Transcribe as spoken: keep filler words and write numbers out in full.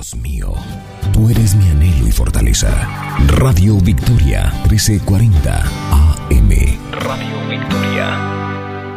Dios mío, tú eres mi anhelo y fortaleza. Radio Victoria trece cuarenta,